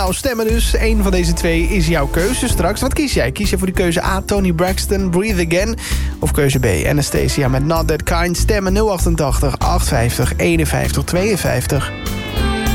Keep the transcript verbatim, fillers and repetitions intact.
Nou, stemmen dus. Eén van deze twee is jouw keuze straks. Wat kies jij? Kies je voor die keuze A, Toni Braxton, Breathe Again? Of keuze B, Anastasia met Not That Kind? Stemmen nul achtentachtig, achtentachtig, eenenvijftig, tweeënvijftig.